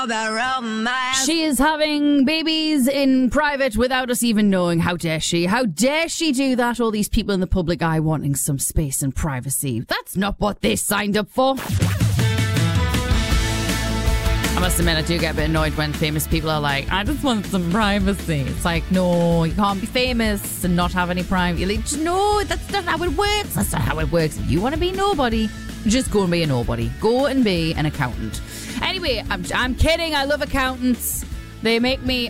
She is having babies in private without us even knowing. How dare she? How dare she do that? All these people in the public eye wanting some space and privacy. That's not what they signed up for. I must admit, I do get a bit annoyed when famous people are like, I just want some privacy. It's like, no, you can't be famous and not have any privacy. Like, no, that's not how it works. That's not how it works. If you want to be nobody, just go and be a nobody. Go and be an accountant. Anyway, I'm kidding. I love accountants. They make me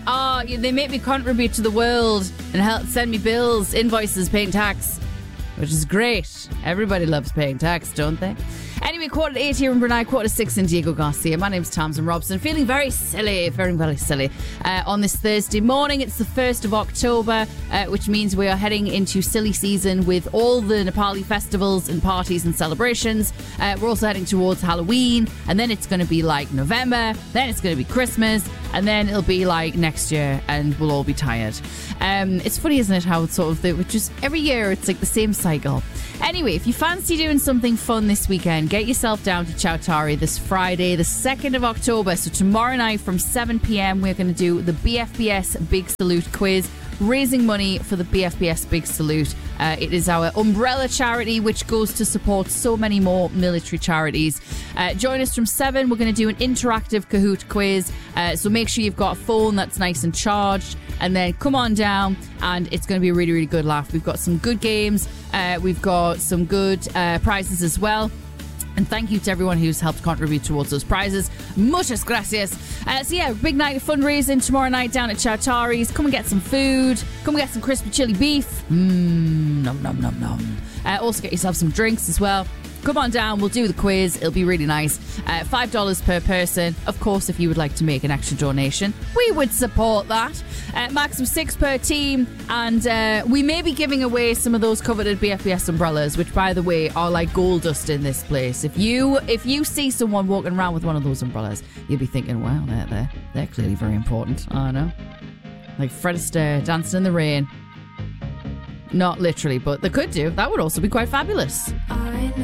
contribute to the world and help send me bills, invoices, paying tax, which is great. Everybody loves paying tax, don't they? Anyway, 7:45 here in Brunei, 6:45 in Diego Garcia. My name's Tamsin Robson. Feeling very silly, very silly on this Thursday morning. It's the 1st of October, which means we are heading into silly season with all the Nepali festivals and parties and celebrations. We're also heading towards Halloween, and then it's going to be like November, then it's going to be Christmas, and then it'll be like next year, and we'll all be tired. It's funny, isn't it, how it's sort of just every year it's like the same cycle. Anyway, if you fancy doing something fun this weekend, get yourself down to Chowtari this Friday, the 2nd of October. So tomorrow night from 7 p.m, we're going to do the BFBS Big Salute quiz, raising money for the BFBS Big Salute. It is our umbrella charity, which goes to support so many more military charities. Join us from 7. We're going to do an interactive Kahoot quiz. So make sure you've got a phone that's nice and charged. And then come on down, and it's going to be a really, really good laugh. We've got some good games. We've got some good prizes as well. And thank you to everyone who's helped contribute towards those prizes. Muchas gracias. So yeah, big night of fundraising tomorrow night down at Chowtari's. Come and get some food. Come and get some crispy chili beef. Nom nom nom nom. Also get yourself some drinks as well. Come on down, we'll do the quiz. It'll be really nice. $5 per person. Of course, if you would like to make an extra donation, we would support that. Maximum 6 per team. And we may be giving away some of those coveted BFBS umbrellas, which, by the way, are like gold dust in this place. If you see someone walking around with one of those umbrellas, you'll be thinking, wow, they're clearly very important. I know. Like Fred Astaire dancing in the rain. Not literally, but they could do. That would also be quite fabulous.